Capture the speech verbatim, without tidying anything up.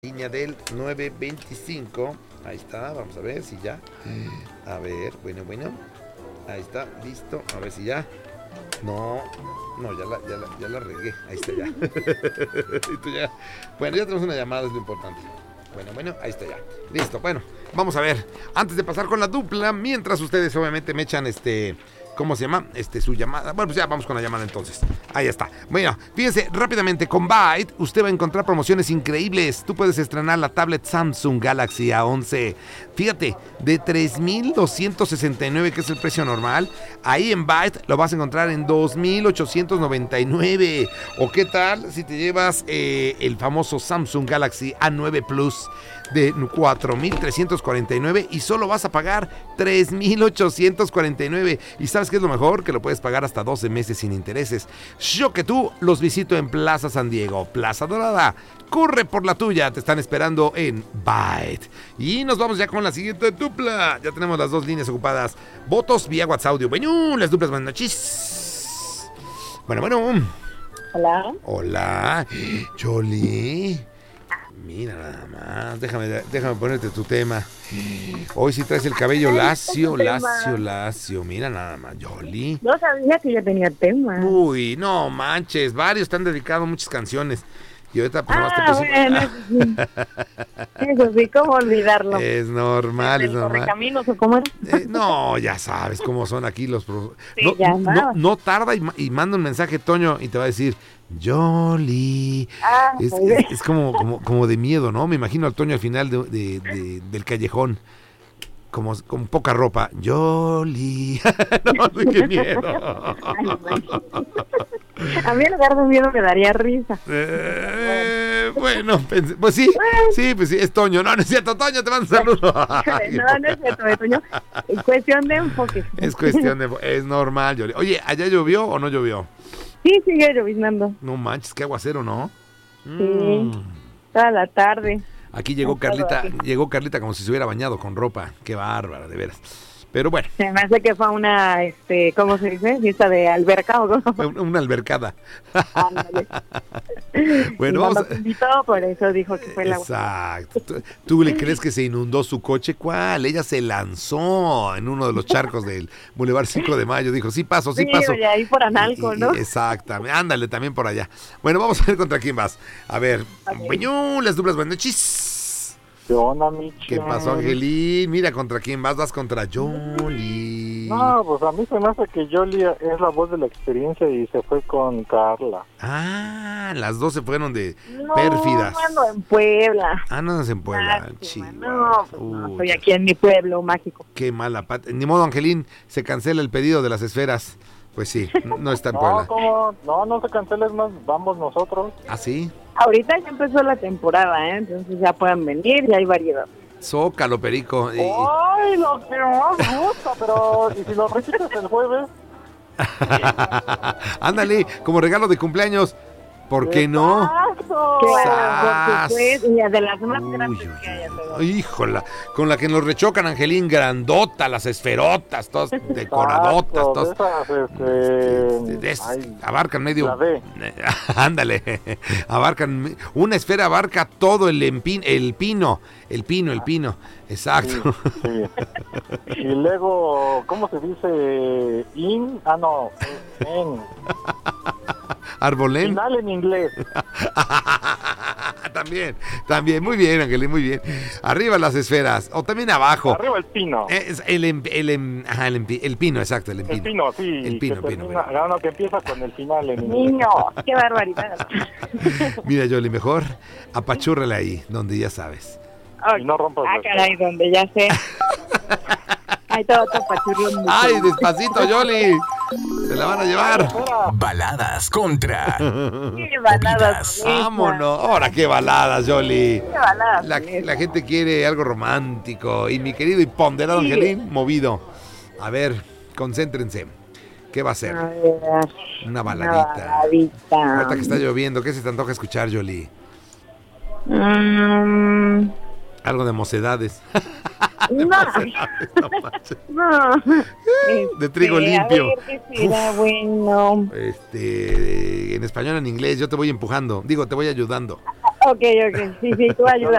Línea del nueve veinticinco. Ahí está, vamos a ver si ya. A ver, bueno, bueno. Ahí está, listo. A ver si ya. No, no, ya la, ya la, ya la regué. Ahí está ya. Listo ya. Bueno, ya tenemos una llamada, es lo importante. Bueno, bueno, ahí está ya. Listo, bueno, vamos a ver. Antes de pasar con la dupla, mientras ustedes obviamente me echan este... ¿Cómo se llama? Este, su llamada. Bueno, pues ya vamos con la llamada entonces. Ahí está. Bueno, fíjense, rápidamente, con Byte usted va a encontrar promociones increíbles. Tú puedes estrenar la tablet Samsung Galaxy A once. Fíjate, de tres mil doscientos sesenta y nueve, que es el precio normal, ahí en Byte lo vas a encontrar en dos mil ochocientos noventa y nueve. ¿O qué tal si te llevas eh, el famoso Samsung Galaxy A nueve Plus de cuatro mil trescientos cuarenta y nueve y solo vas a pagar tres mil ochocientos cuarenta y nueve? ¿Y sabes qué es lo mejor? Que lo puedes pagar hasta doce meses sin intereses. Yo que tú los visito en Plaza San Diego, Plaza Dorada. Corre por la tuya, te están esperando en Byte. Y nos vamos ya con la siguiente dupla. Ya tenemos las dos líneas ocupadas. Votos vía WhatsApp audio. Bueno, las duplas, buenas noches. Bueno, bueno. Hola. Hola. Jolie. Mira nada más, déjame, déjame ponerte tu tema. Hoy sí traes el cabello lacio, lacio, lacio. Mira nada más, Jolie. No sabía que ya tenía tema. Uy, no manches, varios te han dedicado muchas canciones. Y ahorita pues nomás Ah, te puse... bueno, eso sí. Eso sí, ¿cómo olvidarlo? Es normal, es normal. ¿Correcaminos o cómo era? Eh, no, ya sabes cómo son aquí los... Pro... Sí, no, ya no, no tarda y, y manda un mensaje Toño y te va a decir... Jolie. Ah, es, es, es como, como, como de miedo, ¿no? Me imagino al Toño al final de, de, de, del callejón. Como con poca ropa. Jolie. No, qué miedo. A mí en lugar de miedo me daría risa. Eh, bueno, pensé, pues sí, sí, pues sí, es Toño. No, no es cierto, Toño, te mando un saludo. No, no es cierto, Toño. Es cuestión de enfoque. Es cuestión de... Es normal, Jolie. Oye, ¿allá llovió o no llovió? Sí, sigue lloviznando. No manches, qué aguacero, ¿no? Sí, Mm. toda la tarde. Aquí llegó Carlita, llegó Carlita como si se hubiera bañado con ropa. Qué bárbara, de veras. Pero bueno. Se me hace que fue una, este, ¿cómo se dice? Fiesta de alberca, ¿o no? Una albercada. Ándale. Bueno, y vamos cuando a... invitó, por eso dijo que fue la... Exacto. ¿Tú, ¿Tú le crees que se inundó su coche? ¿Cuál? Ella se lanzó en uno de los charcos del Boulevard cinco de mayo. Dijo, sí paso, sí, Sí, paso. y ahí por Analco, Y- y- ¿no? Exactamente. Ándale, también por allá. Bueno, vamos a ver contra quién vas. A ver. Ok. Bueno, las duplas, buenas noches. ¿Qué onda, Michi? ¿Qué pasó, Angelín? Mira, ¿contra quién vas? Vas contra Jolie. No, pues a mí se me hace que Jolie es la voz de la experiencia y se fue con Carla. Ah, las dos se fueron de No, pérfidas. no ando en Puebla. Ah, no andas en Puebla. Lástima, Chihuahua. no, pues no, Uy, estoy aquí en mi pueblo mágico. qué mala pata. Ni modo, Angelín, se cancela el pedido de las esferas. Pues sí, no está en No, Puebla. ¿cómo? No, no se canceles más, vamos nosotros. ¿Ah, sí? Ahorita ya empezó la temporada, ¿eh? Entonces ya pueden venir, ya hay variedad. Zócalo, Perico. Y- ¡Ay, lo que más gusta! Pero, ¿y si lo repites el jueves? Ándale, como regalo de cumpleaños. ¿Por qué no? ¡Exacto! Claro, ¡Sas! por supuesto, y de las más Uy, grandes uy, que hay. uy. Híjola, con la que nos rechocan, Angelín, grandota, las esferotas, todas decoradotas, Exacto, todas. de esas, este, Este, de esas ay, que abarcan medio. la D. Ándale, abarcan. me- Una esfera abarca todo el, empin, el pino, el pino, el pino. Exacto. Sí. Y luego, ¿cómo se dice? In, ah no, en. Arbolén. Final en inglés. También, también, muy bien, Angelín, muy bien. Arriba las esferas, o también abajo. Arriba el pino. Es el, em- el, em- ajá, el, empi- el pino, exacto, el El empino. pino, sí. El pino, que pino, termina- pino. No, no, que empieza con el final en inglés. Niño, qué barbaridad. Mira, Jolie, mejor apachúrrala ahí, donde ya sabes. Y no rompas Ah, la caray, donde ya sé. Ahí todo tapachurrión. ¡Ay, despacito, Jolie! ¡Se la van a llevar! Espera, Baladas contra Qué baladas. ¡Vámonos! ¡Ahora qué baladas, Jolie! Qué baladas. La, la gente quiere algo romántico. Y mi querido y ponderado Sí. Angelín, movido. A ver, concéntrense. ¿Qué va a A ser? ver, Una una baladita. baladita. Ahorita que está lloviendo, ¿qué se te antoja escuchar, Jolie? Mm, Algo de mocedades. no, No manches. no. De trigo Este, limpio. A ver, ¿qué será bueno? Este, en español, en inglés, yo te voy empujando. Digo, te voy ayudando. Ok, ok, sí, sí, tú ayuda.